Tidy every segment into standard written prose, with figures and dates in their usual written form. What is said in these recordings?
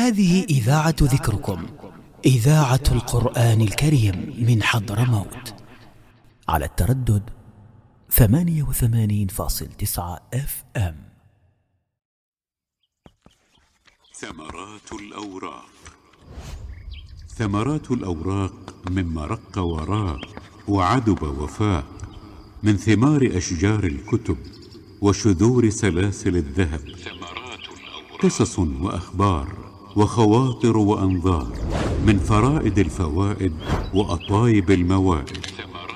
هذه إذاعة ذكركم، إذاعة القرآن الكريم من حضرموت، على التردد 88.9 FM. ثمرات الأوراق. ثمرات الأوراق مما رق وراق وعدب وفاق، من ثمار أشجار الكتب وشذور سلاسل الذهب. قصص وأخبار وخواطر وأنظار، من فرائد الفوائد وأطايب الموائد،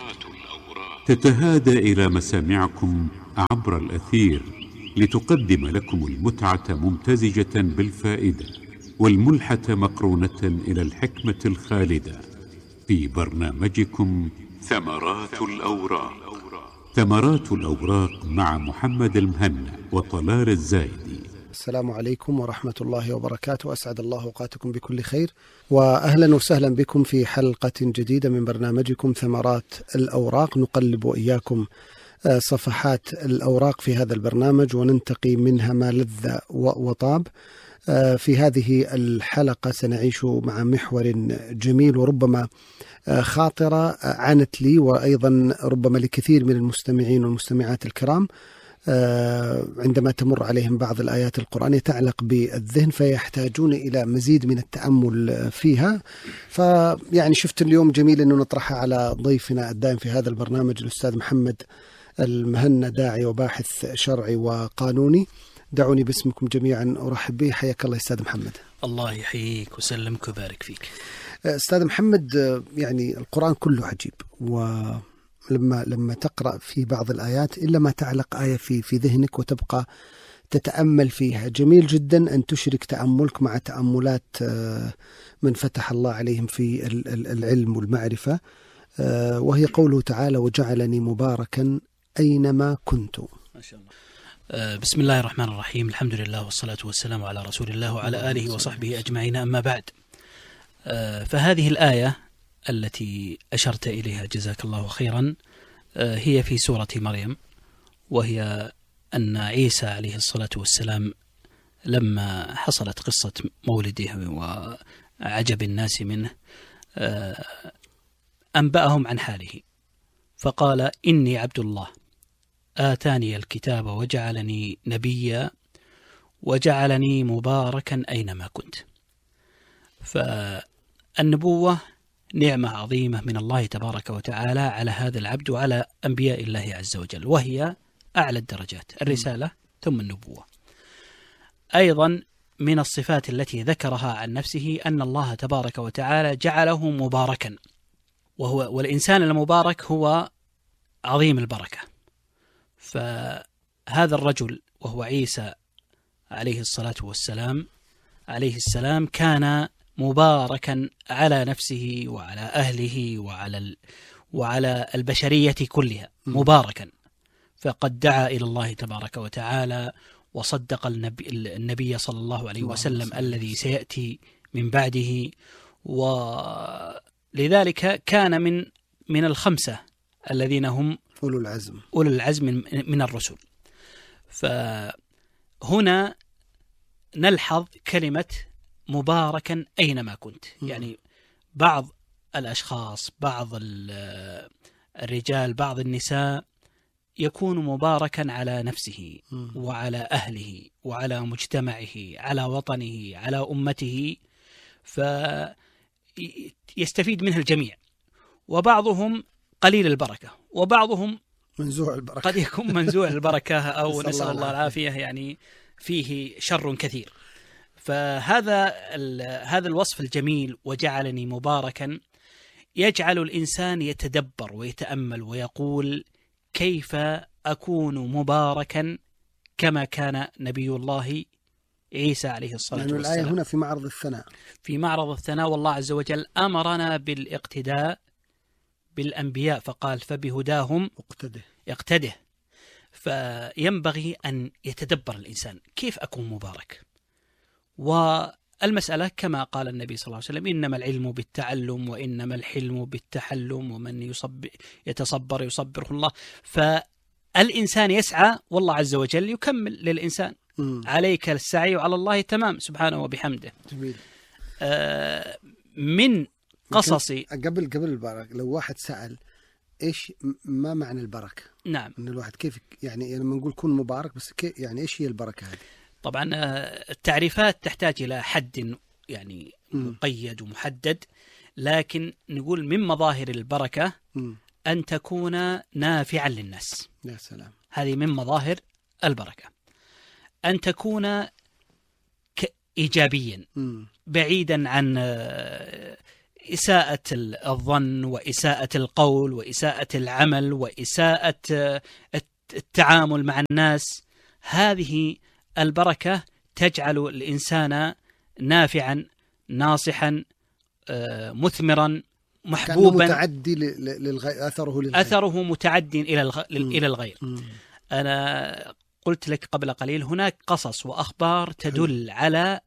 تتهادى إلى مسامعكم عبر الأثير، لتقدم لكم المتعة ممتزجة بالفائدة، والملحة مقرونة إلى الحكمة الخالدة، في برنامجكم ثمرات الأوراق. ثمرات الأوراق مع محمد المهنا وطلال الزايدي. السلام عليكم ورحمة الله وبركاته، أسعد الله أوقاتكم بكل خير، وأهلا وسهلا بكم في حلقة جديدة من برنامجكم ثمرات الأوراق. نقلب وإياكم صفحات الأوراق في هذا البرنامج وننتقي منها ما لذ وطاب. في هذه الحلقة سنعيش مع محور جميل وربما خاطرة عنت لي وأيضا ربما لكثير من المستمعين والمستمعات الكرام عندما تمر عليهم بعض الآيات القرآنية تعلق بالذهن فيحتاجون إلى مزيد من التأمل فيها. فيعني شفت اليوم جميل أنه نطرحها على ضيفنا الدائم في هذا البرنامج الأستاذ محمد المهنا، داعي وباحث شرعي وقانوني. دعوني باسمكم جميعا أرحب به. حياك الله أستاذ محمد. الله يحييك وسلمك وبارك فيك. أستاذ محمد، يعني القرآن كله عجيب، ولما تقرأ في بعض الآيات إلا ما تعلق آية في ذهنك وتبقى تتأمل فيها. جميل جدا أن تشرك تأملك مع تأملات من فتح الله عليهم في العلم والمعرفة، وهي قوله تعالى: وجعلني مباركا أينما كنت. ما شاء الله. بسم الله الرحمن الرحيم، الحمد لله والصلاة والسلام على رسول الله وعلى آله وصحبه أجمعين، أما بعد. فهذه الآية التي أشرت إليها جزاك الله خيرا هي في سورة مريم، وهي أن عيسى عليه الصلاة والسلام لما حصلت قصة مولده وعجب الناس منه أنبأهم عن حاله، فقال: إني عبد الله آتاني الكتاب وجعلني نبيا وجعلني مباركا أينما كنت. فالنبوة نعمة عظيمة من الله تبارك وتعالى على هذا العبد وعلى أنبياء الله عز وجل، وهي أعلى الدرجات، الرسالة ثم النبوة. أيضا من الصفات التي ذكرها عن نفسه أن الله تبارك وتعالى جعله مباركا، والإنسان المبارك هو عظيم البركة. فهذا الرجل وهو عيسى عليه الصلاة والسلام كان مباركا على نفسه وعلى أهله وعلى البشرية كلها، مباركا. فقد دعا إلى الله تبارك وتعالى وصدق النبي صلى الله عليه وسلم الذي سيأتي من بعده، ولذلك كان من الخمسة الذين هم أولو العزم من الرسل. فهنا نلحظ كلمة مباركا أينما كنت، يعني بعض الأشخاص، بعض الرجال، بعض النساء يكون مباركا على نفسه وعلى أهله وعلى مجتمعه، على وطنه، على أمته، فيستفيد منه الجميع. وبعضهم قليل البركة، وبعضهم منزوع البركة، قد يكون منزوع البركة أو نسأل الله العافية، يعني فيه شر كثير. فهذا الوصف الجميل وجعلني مباركا يجعل الإنسان يتدبر ويتأمل ويقول: كيف أكون مباركا كما كان نبي الله عيسى عليه الصلاة والسلام؟ الآية هنا في معرض الثناء، والله عز وجل أمرنا بالاقتداء بالأنبياء، فقال: فبهداهم اقتده. فينبغي أن يتدبر الإنسان كيف أكون مبارك. والمسألة كما قال النبي صلى الله عليه وسلم: إنما العلم بالتعلم وإنما الحلم بالتحلم ومن يتصبر يصبره الله. فالإنسان يسعى والله عز وجل يكمل للإنسان، عليك السعي وعلى الله تمام سبحانه وبحمده. جميل. من قصصي قبل البركة، لو واحد سأل إيش ما معنى البركة؟ نعم. إن الواحد كيف يعني لما نقول كن مبارك، بس كيف يعني إيش هي البركة هذه؟ طبعا التعريفات تحتاج إلى حد يعني مقيد ومحدد، لكن نقول من مظاهر البركة أن تكون نافعا للناس. يا سلام. هذه من مظاهر البركة، أن تكون إيجابيا بعيدا عن إساءة الظن وإساءة القول وإساءة العمل وإساءة التعامل مع الناس. هذه البركة تجعل الإنسان نافعا ناصحا مثمرا محبوبا، متعدي أثره متعدي إلى الغير. أنا قلت لك قبل قليل هناك قصص وأخبار تدل على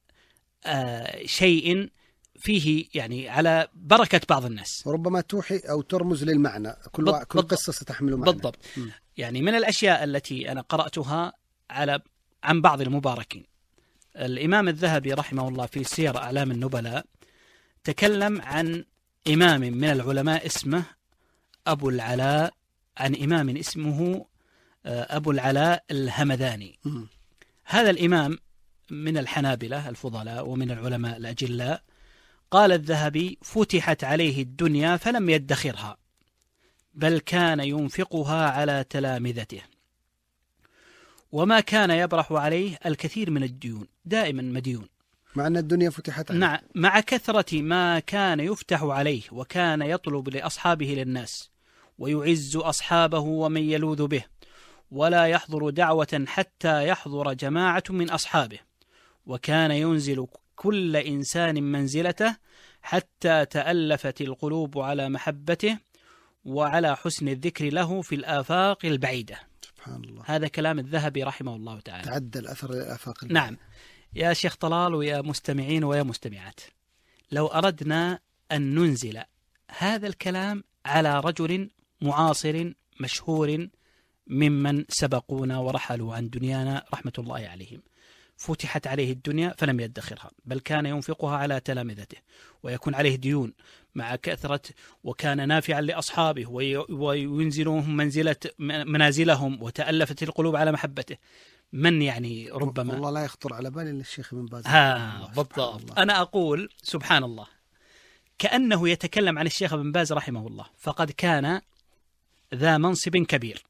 شيء فيه يعني على بركة بعض الناس، وربما توحي أو ترمز للمعنى. كل قصة ستحمل معنى. بالضبط. يعني من الأشياء التي أنا قرأتها عن بعض المباركين، الإمام الذهبي رحمه الله في سير أعلام النبلاء تكلم عن إمام من العلماء اسمه أبو العلاء، عن إمام اسمه أبو العلاء الهمداني. هذا الإمام من الحنابلة الفضلاء ومن العلماء الأجلاء. قال الذهبي: فتحت عليه الدنيا فلم يدخرها، بل كان ينفقها على تلامذته، وما كان يبرح عليه الكثير من الديون، دائما مديون، مع أن الدنيا فتحت عليه. نعم، مع كثرة ما كان يفتح عليه، وكان يطلب لأصحابه للناس ويعز أصحابه ومن يلوذ به، ولا يحضر دعوة حتى يحضر جماعة من أصحابه، وكان ينزل كل إنسان منزلته حتى تألفت القلوب على محبته وعلى حسن الذكر له في الآفاق البعيدة. سبحان الله. هذا كلام الذهبي رحمه الله تعالى. تعدى الأثر للآفاق البعيدة. نعم. يا شيخ طلال ويا مستمعين ويا مستمعات، لو أردنا أن ننزل هذا الكلام على رجل معاصر مشهور ممن سبقونا ورحلوا عن دنيانا رحمة الله عليهم، فتحت عليه الدنيا فلم يدخرها، بل كان ينفقها على تلامذته، ويكون عليه ديون مع كثرة، وكان نافعا لأصحابه وينزلهم منازلهم، وتألفت القلوب على محبته. من يعني ربما والله لا يخطر على بالي إلا الشيخ ابن باز. بالضبط. أنا أقول سبحان الله، كأنه يتكلم عن الشيخ ابن باز رحمه الله، فقد كان ذا منصب كبير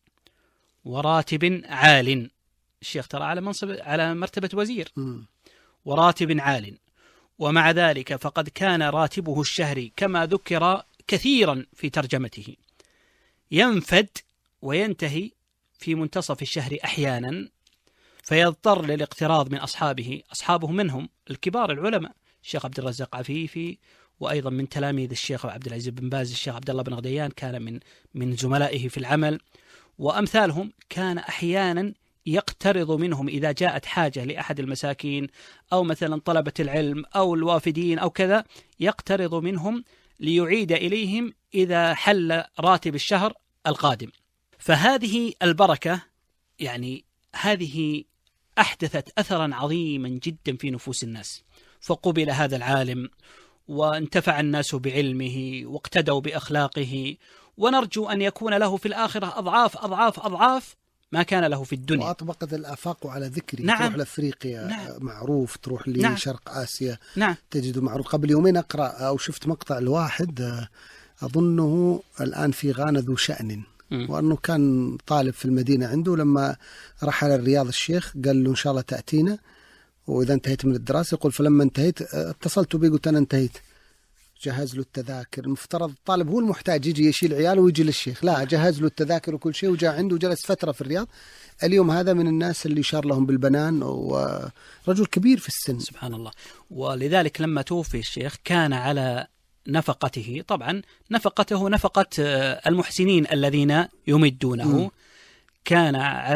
وراتب عال. الشيخ ترى على مرتبة وزير وراتب عال، ومع ذلك فقد كان راتبه الشهري كما ذكر كثيرا في ترجمته ينفد وينتهي في منتصف الشهر أحيانا، فيضطر للاقتراض من أصحابه منهم الكبار العلماء، الشيخ عبد الرزاق عفيفي، وأيضا من تلاميذ الشيخ عبد العزيز بن باز الشيخ عبد الله بن غديان، كان من زملائه في العمل وأمثالهم. كان أحيانا يقترض منهم إذا جاءت حاجة لأحد المساكين أو مثلا طلبة العلم أو الوافدين أو كذا، يقترض منهم ليعيد إليهم إذا حل راتب الشهر القادم. فهذه البركة يعني هذه أحدثت أثرا عظيما جدا في نفوس الناس، فقبل هذا العالم وانتفع الناس بعلمه واقتدوا بأخلاقه، ونرجو أن يكون له في الآخرة أضعاف أضعاف أضعاف ما كان له في الدنيا. وأطبقت الآفاق على ذكري. نعم. تروح لأفريقيا معروف، تروح لشرق آسيا تجد معروف. قبل يومين أقرأ أو شفت مقطع الواحد أظنه الآن في غانا ذو شأن، وأنه كان طالب في المدينة عنده، لما رحل الرياض الشيخ قال له إن شاء الله تأتينا وإذا انتهيت من الدراسة. يقول فلما انتهيت اتصلت بي قلت أنا انتهيت، جهز له التذاكر. المفترض الطالب هو المحتاج يجي يشيل عياله ويجي للشيخ، لا جهز له التذاكر وكل شيء، وجاء عنده وجلس فترة في الرياض. اليوم هذا من الناس اللي شار لهم بالبنان، ورجل كبير في السن. سبحان الله. ولذلك لما توفي الشيخ كان على نفقته، طبعا نفقته نفقة المحسنين الذين يمدونه، كان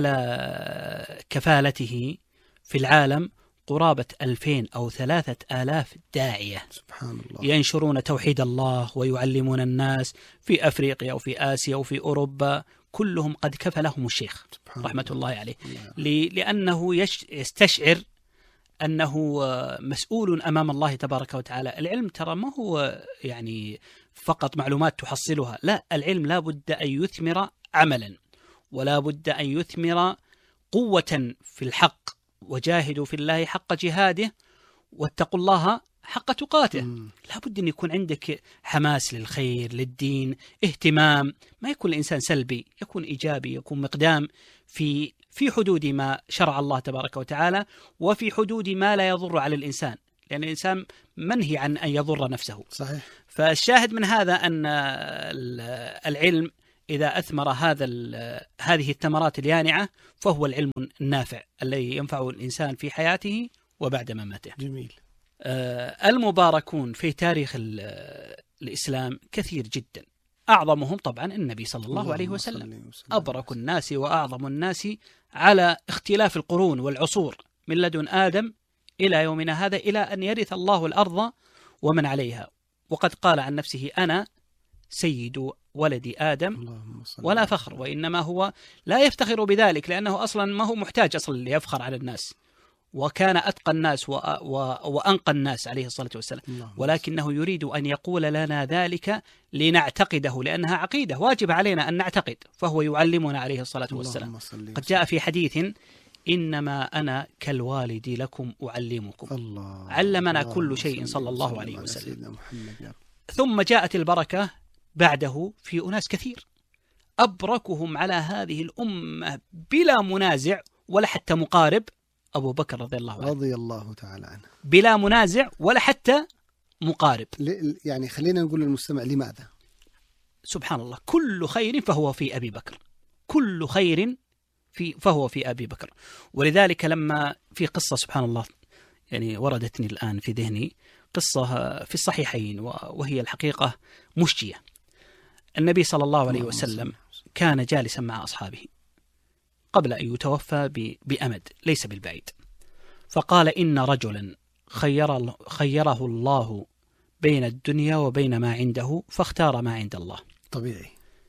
على كفالته في العالم قرابة 2000 أو 3000 داعية، سبحان الله، ينشرون توحيد الله ويعلمون الناس في أفريقيا وفي آسيا وفي أوروبا، كلهم قد كفلهم الشيخ رحمة الله عليه، لأنه يستشعر أنه مسؤول أمام الله تبارك وتعالى. العلم ترى ما هو يعني فقط معلومات تحصلها، لا، العلم لا بد أن يثمر عملا، ولا بد أن يثمر قوة في الحق، وجاهدوا في الله حق جهاده واتقوا الله حق تقاته. لا بد أن يكون عندك حماس للخير للدين، اهتمام، ما يكون الإنسان سلبي، يكون إيجابي، يكون مقدام في حدود ما شرع الله تبارك وتعالى، وفي حدود ما لا يضر على الإنسان، لأن الإنسان منهي عن أن يضر نفسه. صحيح. فالشاهد من هذا أن العلم إذا أثمر هذه الثمرات اليانعة فهو العلم النافع الذي ينفع الإنسان في حياته وبعد مماته. جميل. المباركون في تاريخ الإسلام كثير جدا، أعظمهم طبعا النبي صلى الله عليه وسلم، أبرك الناس وأعظم الناس على اختلاف القرون والعصور من لدن آدم إلى يومنا هذا، إلى أن يرث الله الأرض ومن عليها. وقد قال عن نفسه: أنا سيد ولد آدم ولا فخر، وإنما هو لا يفتخر بذلك لأنه أصلا ما هو محتاج أصلا ليفخر على الناس، وكان أتقى الناس وأنقى الناس عليه الصلاة والسلام، ولكنه يريد أن يقول لنا ذلك لنعتقده، لأنها عقيدة واجب علينا أن نعتقد، فهو يعلمنا عليه الصلاة والسلام. قد جاء في حديث: إنما أنا كالوالد لكم أعلمكم. علمنا كل شيء صلى الله عليه وسلم. ثم جاءت البركة بعده في أناس كثير، أبركهم على هذه الأمة بلا منازع ولا حتى مقارب أبو بكر رضي الله تعالى عنه، بلا منازع ولا حتى مقارب. يعني خلينا نقول للمستمع لماذا؟ سبحان الله، كل خير فهو في أبي بكر، كل خير فهو في أبي بكر. ولذلك لما في قصة سبحان الله يعني وردتني الآن في ذهني، قصة في الصحيحين وهي الحقيقة مشجية. النبي صلى الله عليه وسلم كان جالسا مع أصحابه قبل أن يتوفى بأمد ليس بالبعيد، فقال: إن رجلا خيره الله بين الدنيا وبين ما عنده فاختار ما عند الله. طبيعي.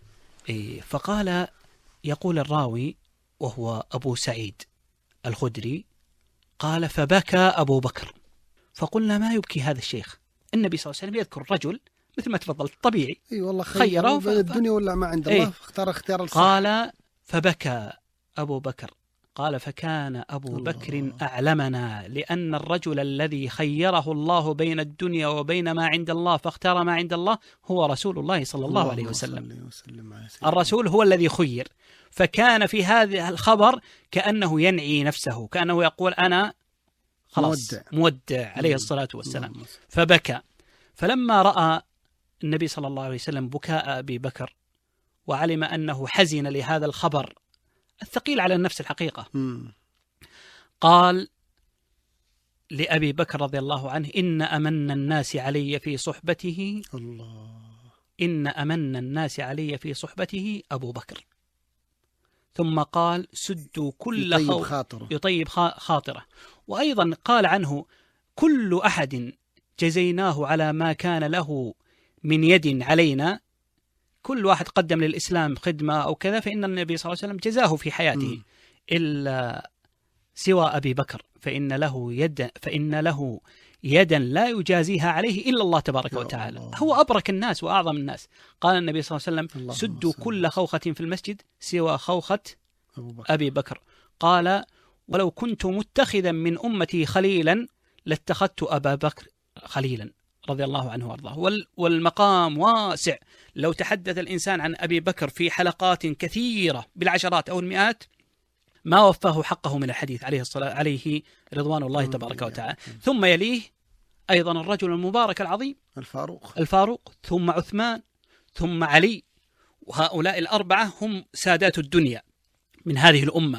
فقال، يقول الراوي وهو أبو سعيد الخدري، قال: فبكى أبو بكر. فقلنا: ما يبكي هذا الشيخ؟ النبي صلى الله عليه وسلم يذكر رجل مثل ما تفضلت طبيعي، والله خيره بين الدنيا ولا ما عند الله فاختار اختيار الصح. قال: فبكى أبو بكر. قال: فكان أبو بكر أعلمنا، لأن الرجل الذي خيره الله بين الدنيا وبين ما عند الله فاختار ما عند الله هو رسول الله صلى الله عليه وسلم. الرسول هو الذي خير، فكان في هذا الخبر كأنه ينعي نفسه، كأنه يقول: أنا خلاص مودع عليه الصلاة والسلام. فبكى. فلما رأى النبي صلى الله عليه وسلم بكاء أبي بكر وعلم أنه حزن لهذا الخبر الثقيل على النفس الحقيقة، قال لأبي بكر رضي الله عنه: إن أمن الناس علي في صحبته إن أمن الناس علي في صحبته أبو بكر. ثم قال: سدوا كل يطيب خاطره. وأيضا قال عنه: كل أحد جزيناه على ما كان له من يد علينا، كل واحد قدم للإسلام خدمة أو كذا فإن النبي صلى الله عليه وسلم جزاه في حياته، إلا سوى أبي بكر فإن له يدا لا يجازيها عليه إلا الله تبارك وتعالى. هو أبرك الناس وأعظم الناس. قال النبي صلى الله عليه وسلم: سدوا كل خوخة في المسجد سوى خوخة أبي بكر. قال: ولو كنت متخذا من أمتي خليلا لاتخذت أبا بكر خليلا رضي الله عنه وارضاه. والمقام واسع، لو تحدث الإنسان عن أبي بكر في حلقات كثيرة بالعشرات أو المئات ما وفاه حقه من الحديث عليه رضوان الله تبارك وتعالى. ثم يليه أيضا الرجل المبارك العظيم الفاروق، ثم عثمان، ثم علي، وهؤلاء الأربعة هم سادات الدنيا من هذه الأمة،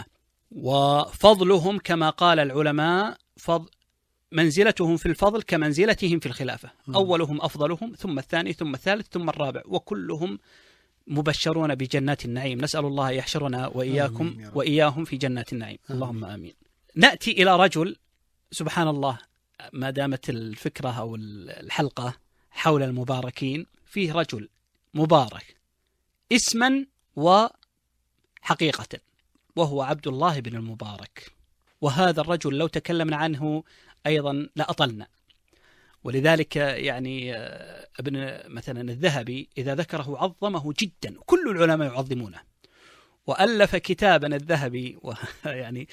وفضلهم كما قال العلماء منزلتهم في الفضل كمنزلتهم في الخلافة، أولهم أفضلهم، ثم الثاني، ثم الثالث، ثم الرابع، وكلهم مبشرون بجنات النعيم. نسأل الله يحشرنا وإياهم في جنات النعيم، اللهم آمين. نأتي إلى رجل سبحان الله، ما دامت الفكرة أو الحلقة حول المباركين، فيه رجل مبارك اسما حقيقة، وهو عبد الله بن المبارك. وهذا الرجل لو تكلمنا عنه أيضا لأطلنا، ولذلك يعني ابن مثلا الذهبي إذا ذكره عظمه جدا، كل العلماء يعظمونه، وألف كتابا الذهبي يعني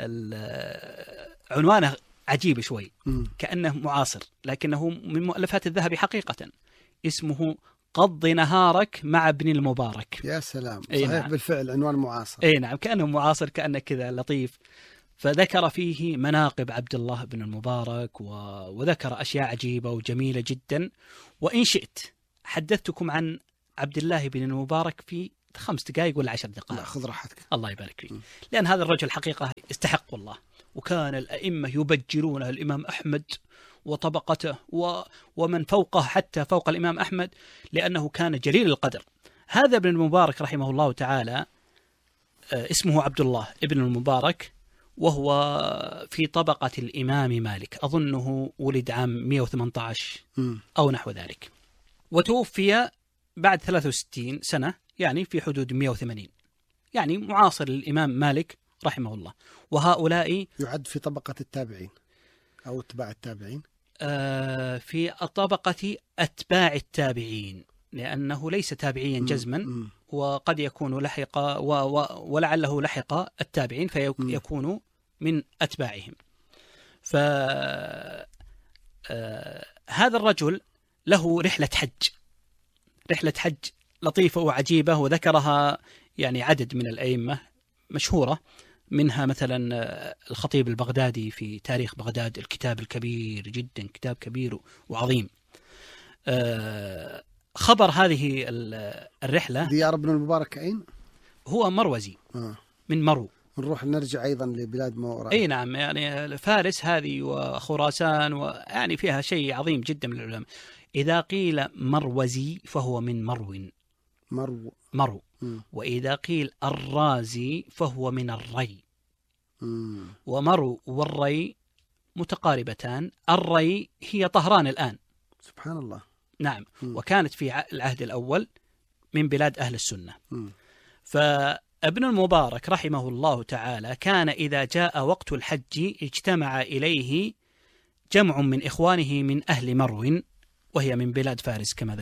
عنوانه عجيب شوي كأنه معاصر، لكنه من مؤلفات الذهبي حقيقة، اسمه قض نهارك مع ابن المبارك. يا سلام، صحيح نعم. بالفعل عنوان معاصر. اي نعم، كأنه معاصر، كأنه كذا لطيف. فذكر فيه مناقب عبد الله بن المبارك وذكر أشياء عجيبة وجميلة جدا. وإن شئت حدثتكم عن عبد الله بن المبارك في 5 دقائق ولا 10 دقائق. لا، خذ راحتك. الله يبارك فيك. لأن هذا الرجل حقيقة يستحق الله، وكان الأئمة يبجلونه، الإمام أحمد وطبقته ومن فوقه حتى فوق الإمام أحمد، لأنه كان جليل القدر. هذا ابن المبارك رحمه الله تعالى اسمه عبد الله ابن المبارك، وهو في طبقة الإمام مالك، أظنه ولد عام 118 أو نحو ذلك، وتوفي بعد 63 سنة، يعني في حدود 180، يعني معاصر الإمام مالك رحمه الله. وهؤلاء يعد في طبقة التابعين أو اتباع التابعين، في طبقة أتباع التابعين، لأنه ليس تابعيا جزما، وقد يكون لحق ولعله لحق التابعين فيكون من أتباعهم. فهذا الرجل له رحلة حج لطيفة وعجيبة، وذكرها يعني عدد من الأئمة مشهورة، منها مثلا الخطيب البغدادي في تاريخ بغداد، الكتاب الكبير جدا، كتاب كبير وعظيم. خبر هذه الرحلة. ديار ابن المبارك أين؟ هو مروزي، من مرو. نروح نرجع أيضا لبلاد ما وراء. أي نعم، يعني فارس هذه وخراسان، ويعني فيها شيء عظيم جدا من العلماء. إذا قيل مروزي فهو من مرو. وإذا قيل الرازي فهو من الري. ومرو والري متقاربتان. الري هي طهران الآن. سبحان الله. نعم. وكانت في العهد الأول من بلاد أهل السنة. فابن المبارك رحمه الله تعالى كان إذا جاء وقت الحج اجتمع إليه جمع من إخوانه من أهل مرو، وهي من بلاد فارس كما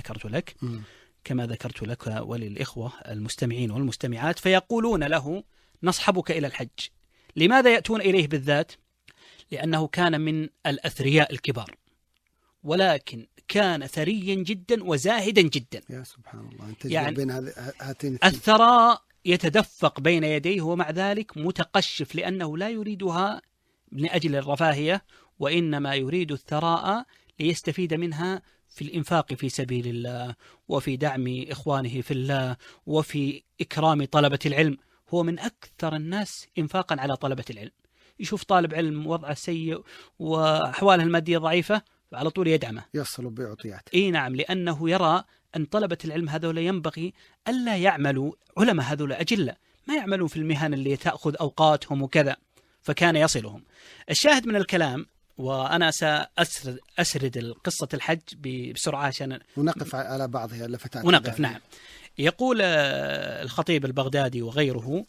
ذكرت لك وللإخوة المستمعين والمستمعات، فيقولون له نصحبك إلى الحج. لماذا يأتون إليه بالذات؟ لأنه كان من الأثرياء الكبار، ولكن كان ثريا جدا وزاهدا جدا. يا سبحان الله، يعني بين هاتين الثراء يتدفق بين يديه، ومع ذلك متقشف، لأنه لا يريدها من أجل الرفاهية، وإنما يريد الثراء ليستفيد منها في الإنفاق في سبيل الله، وفي دعم إخوانه في الله، وفي إكرام طلبة العلم. هو من أكثر الناس إنفاقا على طلبة العلم. يشوف طالب علم وضعه سيء وأحواله المادية ضعيفة، على طول يدعمه، يصل بيعطيات. إيه نعم، لأنه يرى أن طلبة العلم هذول ينبغي ألا يعملوا، علماء هذول أجلة ما يعملون في المهن اللي تأخذ أوقاتهم وكذا، فكان يصلهم. الشاهد من الكلام، وأنا سأسرد قصة الحج بسرعة عشان ونقف على بعضها اللفتات. ونقف. نعم. يقول الخطيب البغدادي وغيره،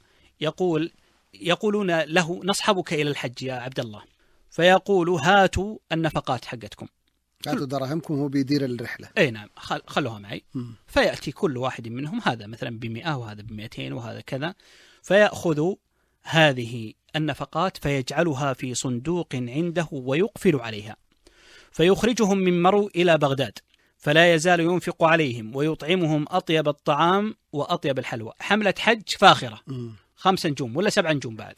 يقولون له نصحبك إلى الحج يا عبد الله، فيقول هاتوا النفقات حقتكم، هاتوا دراهمكم، هو بيدير الرحلة. أي نعم، خلوها معي. فيأتي كل واحد منهم، هذا مثلا ب100 وهذا ب200 وهذا كذا، فيأخذ هذه النفقات فيجعلها في صندوق عنده ويقفل عليها، فيخرجهم من مرو إلى بغداد، فلا يزال ينفق عليهم ويطعمهم أطيب الطعام وأطيب الحلوى. حملة حج فاخرة، 5 نجوم ولا 7 نجوم بعد.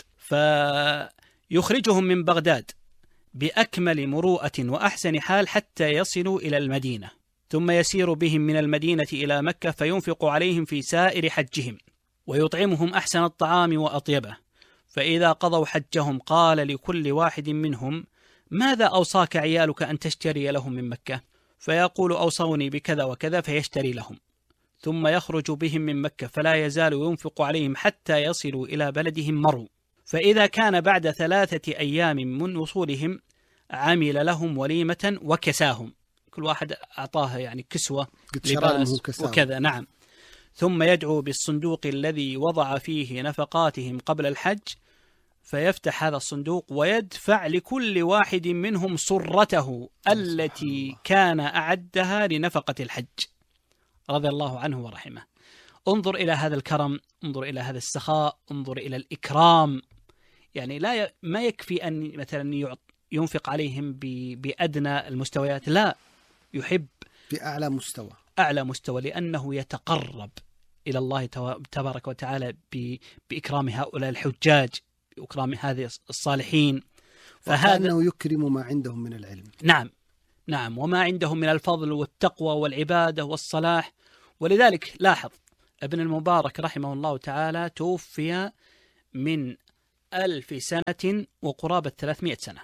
فيخرجهم من بغداد بأكمل مروءة وأحسن حال حتى يصلوا إلى المدينة، ثم يسير بهم من المدينة إلى مكة، فينفق عليهم في سائر حجهم ويطعمهم أحسن الطعام وأطيبه. فإذا قضوا حجهم قال لكل واحد منهم ماذا أوصاك عيالك أن تشتري لهم من مكة؟ فيقول أوصوني بكذا وكذا، فيشتري لهم، ثم يخرج بهم من مكة، فلا يزال ينفق عليهم حتى يصلوا إلى بلدهم مرو. فإذا كان بعد 3 أيام من وصولهم عمل لهم وليمة وكساهم، كل واحد أعطاه يعني كسوة، لباس وكذا. نعم. ثم يدعو بالصندوق الذي وضع فيه نفقاتهم قبل الحج، فيفتح هذا الصندوق ويدفع لكل واحد منهم صرته التي كان أعدها لنفقة الحج، رضي الله عنه ورحمه. انظر إلى هذا الكرم، انظر إلى هذا السخاء، انظر إلى الإكرام. يعني ما يكفي أن مثلا ينفق عليهم بأدنى المستويات، لا، يحب بأعلى مستوى، أعلى مستوى، لأنه يتقرب إلى الله تبارك وتعالى بإكرام هؤلاء الحجاج، بإكرام هذه الصالحين. فهذا يكرم ما عندهم من العلم. نعم، وما عندهم من الفضل والتقوى والعبادة والصلاح. ولذلك لاحظ ابن المبارك رحمه الله تعالى توفي من 1000 سنة وقرابة 300 سنة،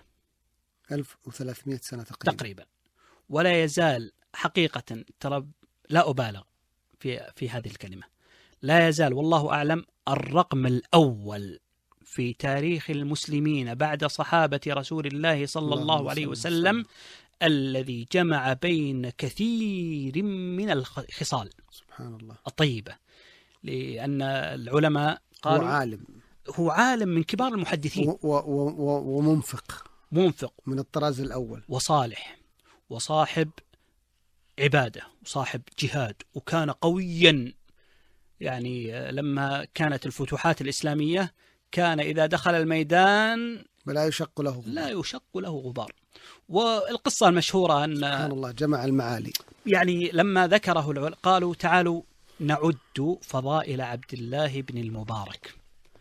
1300 سنة تقريبا، ولا يزال حقيقة، ترى لا أبالغ في هذه الكلمة، لا يزال والله أعلم الرقم الأول في تاريخ المسلمين بعد صحابة رسول الله صلى الله عليه وسلم الذي جمع بين كثير من الخصال سبحان الله الطيبة. لأن العلماء قالوا هو عالم من كبار المحدثين، ومنفق من الطراز الأول، وصالح، وصاحب عبادة، وصاحب جهاد، وكان قويا. يعني لما كانت الفتوحات الإسلامية كان إذا دخل الميدان لا يشق له غبار. والقصة المشهورة أن سبحان الله جمع المعالي. يعني لما ذكره العلماء قالوا تعالوا نعد فضائل عبد الله بن المبارك،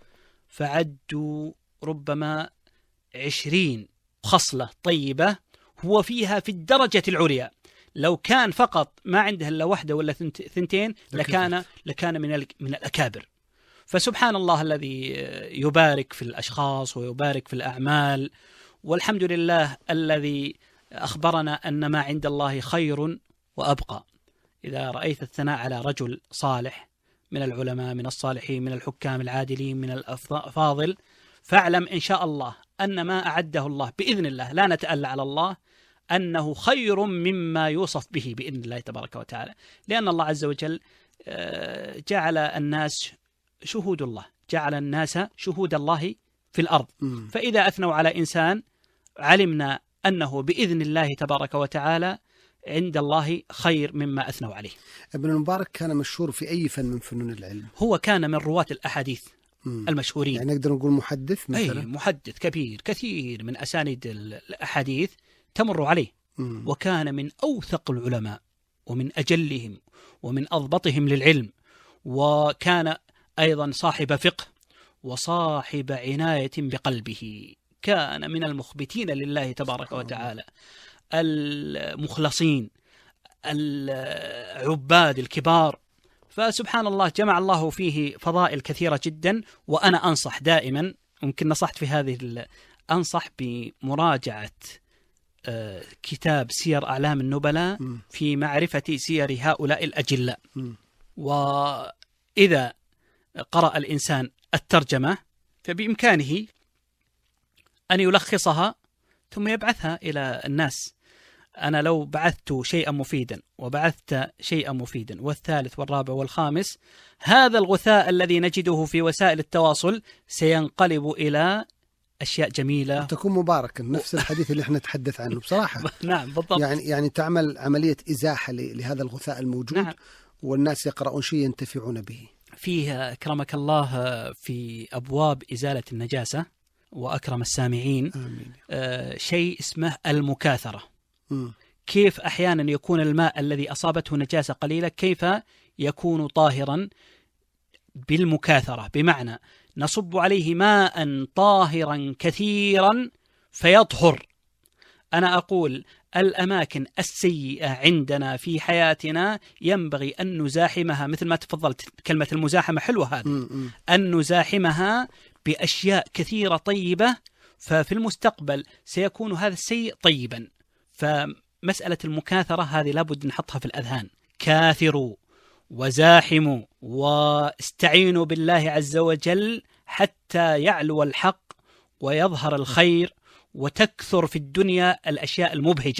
فعدوا ربما 20 خصلة طيبة هو فيها في الدرجة العليا. لو كان فقط ما عنده إلا واحدة ولا ثنتين لكان من الأكابر. فسبحان الله الذي يبارك في الأشخاص ويبارك في الأعمال. والحمد لله الذي أخبرنا أن ما عند الله خير وأبقى. إذا رأيت الثناء على رجل صالح من العلماء، من الصالحين، من الحكام العادلين، من الأفاضل، فاعلم إن شاء الله أن ما أعده الله بإذن الله، لا نتألى على الله، أنه خير مما يوصف به بإذن الله تبارك وتعالى. لأن الله عز وجل جعل الناس شهود الله، جعل الناس شهود الله في الأرض. فإذا أثنوا على إنسان علمنا أنه بإذن الله تبارك وتعالى عند الله خير مما أثنوا عليه. ابن المبارك كان مشهور في أي فن من فنون العلم؟ هو كان من رواة الأحاديث المشهورين. يعني نقدر نقول محدث مثلا؟ أي محدث كبير، كثير من أسانيد الأحاديث تمر عليه. وكان من أوثق العلماء ومن أجلهم ومن أضبطهم للعلم. وكان أيضا صاحب فقه وصاحب عناية بقلبه. كان من المخبتين لله تبارك وتعالى، المخلصين، العباد الكبار. فسبحان الله جمع الله فيه فضائل كثيرة جدا. وأنا أنصح دائما، ممكن نصحت في هذه أنصح بمراجعة كتاب سير أعلام النبلاء في معرفة سير هؤلاء الأجلاء. وإذا قرأ الإنسان الترجمة فبإمكانه أن يلخصها ثم يبعثها إلى الناس. أنا لو بعثت شيئا مفيدا وبعثت شيئا مفيدا والثالث والرابع والخامس، هذا الغثاء الذي نجده في وسائل التواصل سينقلب إلى أشياء جميلة تكون مباركة. نفس الحديث اللي احنا نتحدث عنه بصراحة. نعم بالضبط. يعني تعمل عملية إزاحة لهذا الغثاء الموجود. نعم. والناس يقرؤون شيء ينتفعون به. فيه أكرمك الله في أبواب إزالة النجاسة وأكرم السامعين شيء اسمه المكاثرة. كيف أحيانا يكون الماء الذي أصابته نجاسة قليلة كيف يكون طاهرا بالمكاثرة، بمعنى نصب عليه ماء طاهرا كثيرا فيطهر. أنا أقول الأماكن السيئة عندنا في حياتنا ينبغي أن نزاحمها، مثل ما تفضلت كلمة المزاحمة حلوة هذه، أن نزاحمها بأشياء كثيرة طيبة، ففي المستقبل سيكون هذا السيء طيبا. فمسألة المكاثرة هذه لابد نحطها في الأذهان. كاثروا وزاحموا واستعينوا بالله عز وجل حتى يعلو الحق ويظهر الخير وتكثر في الدنيا الأشياء المبهجة.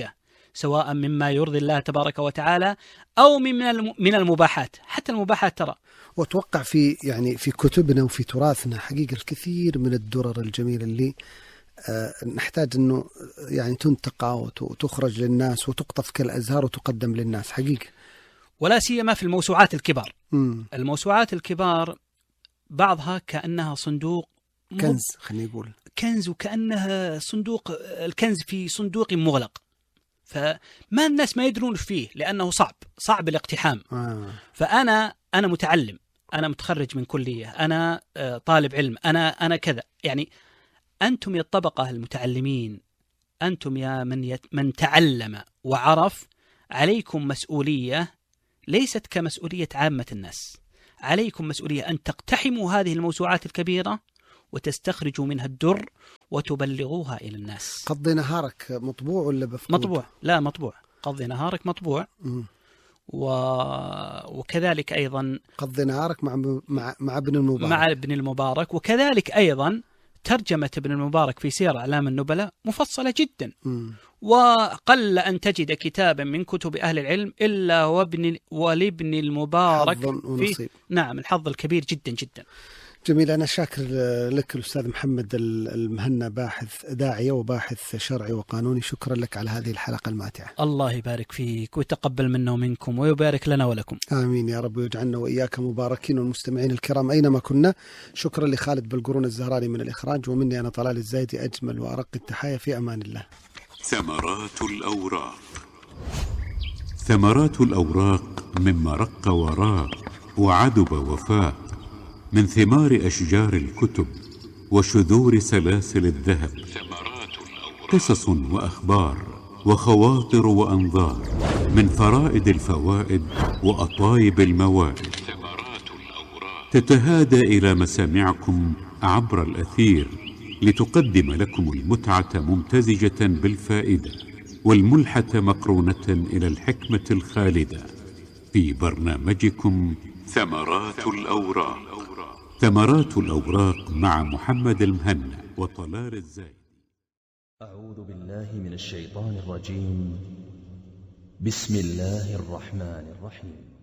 سواء مما يرضي الله تبارك وتعالى أو من المباحات. حتى المباحات ترى. وأتوقع في كتبنا وفي تراثنا حقيقة الكثير من الدرر الجميلة اللي نحتاج أنه يعني تنتقى وتخرج للناس وتقطف كالأزهار وتقدم للناس حقيقة، ولا سيما في الموسوعات الكبار. الموسوعات الكبار بعضها كأنها صندوق كنز، خلينا نقول كنز، وكأنها صندوق الكنز في صندوق مغلق، فما الناس ما يدرون فيه لأنه صعب الاقتحام. فأنا متعلم، أنا متخرج من كلية، أنا طالب علم، أنا كذا، يعني أنتم يا الطبقة المتعلمين، أنتم يا من تعلم وعرف، عليكم مسؤولية ليست كمسؤولية عامة الناس، عليكم مسؤولية أن تقتحموا هذه الموسوعات الكبيرة وتستخرجوا منها الدر وتبلغوها إلى الناس. قضي نهارك مطبوع ولا بفقود؟ مطبوع، لا مطبوع. قضي نهارك مطبوع. وكذلك أيضا قضي نهارك مع ابن المبارك، مع ابن المبارك. وكذلك أيضا ترجمة ابن المبارك في سير أعلام النبلاء مفصلة جدا. وقل أن تجد كتابا من كتب أهل العلم إلا ولابن المبارك في نعم الحظ الكبير جدا جدا. جميل. أنا شاكر لك الأستاذ محمد المهنا، باحث داعية وباحث شرعي وقانوني، شكرا لك على هذه الحلقة الماتعة. الله يبارك فيك ويتقبل منا ومنكم ويبارك لنا ولكم. آمين يا رب، ويجعلنا وإياك مباركين. والمستمعين الكرام أينما كنا، شكرا لخالد بالقرون الزهراني من الإخراج، ومني أنا طلال الزايدي أجمل وأرق التحايا، في أمان الله. ثمرات الأوراق. ثمرات الأوراق مما رق وراق وعدب وفاق، من ثمار أشجار الكتب وشذور سلاسل الذهب، قصص وأخبار وخواطر وأنظار، من فرائد الفوائد وأطايب الموائد، تتهادى إلى مسامعكم عبر الأثير لتقدم لكم المتعة ممتزجة بالفائدة، والملحة مقرونة إلى الحكمة الخالدة، في برنامجكم ثمرات الأوراق. ثمرات الأوراق مع محمد المهنا وطلال الزايد. أعوذ بالله من الشيطان الرجيم. بسم الله الرحمن الرحيم.